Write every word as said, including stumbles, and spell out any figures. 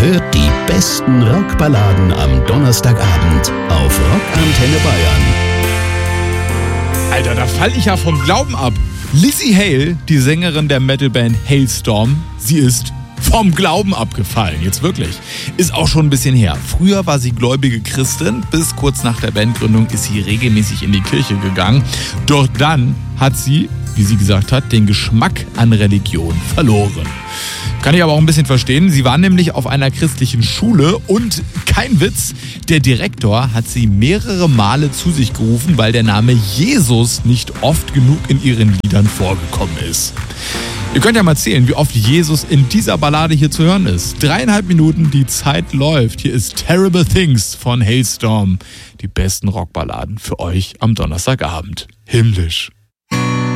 hört die besten Rockballaden am Donnerstagabend auf Rockantenne Bayern. Alter, da fall ich ja vom Glauben ab. Lzzy Hale, die Sängerin der Metalband Halestorm, sie ist vom Glauben abgefallen, jetzt wirklich. Ist auch schon ein bisschen her. Früher war sie gläubige Christin, bis kurz nach der Bandgründung ist sie regelmäßig in die Kirche gegangen. Doch dann hat sie, wie sie gesagt hat, den Geschmack an Religion verloren. Kann ich aber auch ein bisschen verstehen. Sie war nämlich auf einer christlichen Schule und kein Witz, der Direktor hat sie mehrere Male zu sich gerufen, weil der Name Jesus nicht oft genug in ihren Liedern vorgekommen ist. Ihr könnt ja mal zählen, wie oft Jesus in dieser Ballade hier zu hören ist. Dreieinhalb Minuten, die Zeit läuft. Hier ist Terrible Things von Halestorm. Die besten Rockballaden für euch am Donnerstagabend. Himmlisch.